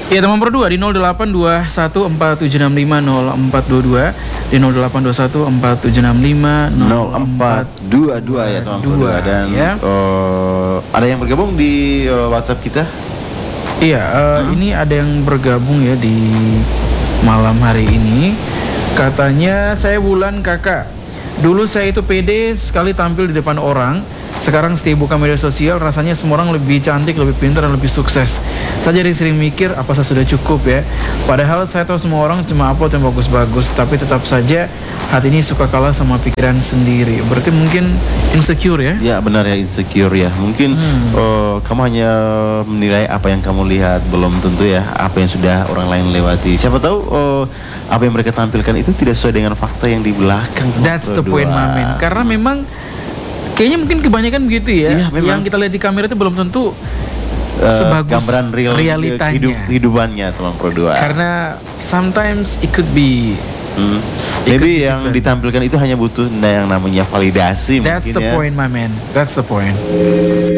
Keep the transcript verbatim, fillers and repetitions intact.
Ya, teman berdua di nol delapan dua satu empat tujuh enam lima nol empat dua dua, di nol delapan dua satu empat tujuh enam lima nol empat dua dua ya teman berdua. Dan ya. uh, ada yang bergabung di uh, WhatsApp kita? Iya, uh, hmm? ini ada yang bergabung ya di malam hari ini. Katanya, saya Wulan kakak. Dulu saya itu pede sekali tampil di depan orang. Sekarang setelah buka media sosial, rasanya semua orang lebih cantik, lebih pintar, dan lebih sukses. Saya jadi sering mikir, apa saya sudah cukup ya? Padahal saya tahu semua orang cuma upload yang bagus-bagus, tapi tetap saja hati ini suka kalah sama pikiran sendiri. Berarti mungkin insecure ya? Ya benar ya, insecure ya. Mungkin hmm. uh, kamu hanya menilai apa yang kamu lihat, belum tentu ya apa yang sudah orang lain lewati. Siapa tahu uh, apa yang mereka tampilkan itu tidak sesuai dengan fakta yang di belakang. That's the point, Mamen. Karena memang kayaknya mungkin kebanyakan begitu ya. Iya, yang kita lihat di kamera itu belum tentu uh, sebagus gambaran real realitanya. Hidup, hidupannya teman berdua. Karena sometimes it could be hmm. it maybe yang different. Ditampilkan itu hanya butuh yang namanya validasi. That's mungkin the ya. point, my man. That's the point.